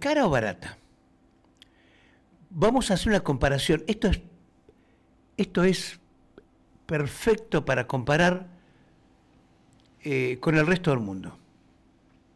cara o barata? Vamos a hacer una comparación. Esto es perfecto para comparar con el resto del mundo.